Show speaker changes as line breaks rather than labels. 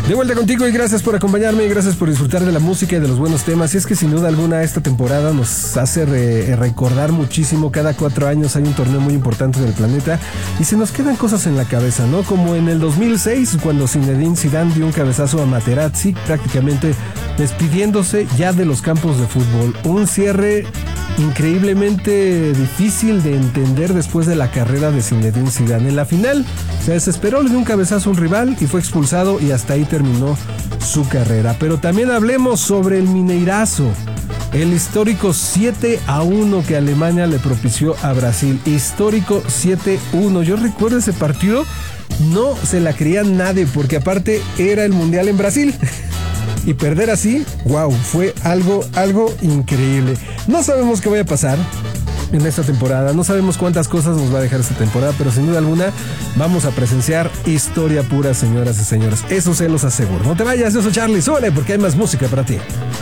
De vuelta contigo y gracias por acompañarme y gracias por disfrutar de la música y de los buenos temas. Y es que sin duda alguna esta temporada nos hace recordar muchísimo. Cada 4 años hay un torneo muy importante en el planeta y se nos quedan cosas en la cabeza, ¿no? Como en el 2006 cuando Zinedine Zidane dio un cabezazo a Materazzi, prácticamente despidiéndose ya de los campos de fútbol. Un cierre increíblemente difícil de entender después de la carrera de Zinedine Zidane. En la final se desesperó, le dio un cabezazo a un rival y fue expulsado y hasta ahí terminó su carrera. Pero también hablemos sobre el Mineirazo, el histórico 7-1 que Alemania le propició a Brasil. Histórico 7-1. Yo recuerdo ese partido, no se la creía nadie porque aparte era el Mundial en Brasil. Y perder así, wow, fue algo increíble. No sabemos qué vaya a pasar en esta temporada, no sabemos cuántas cosas nos va a dejar esta temporada, pero sin duda alguna vamos a presenciar historia pura, señoras y señores. Eso se los aseguro. No te vayas, yo soy Charlie, súbele porque hay más música para ti.